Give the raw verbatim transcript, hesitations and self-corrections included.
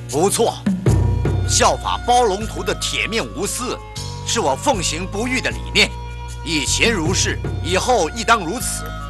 不错，效法包龙图的铁面无私，是我奉行不渝的理念。以前如是，以后亦当如此。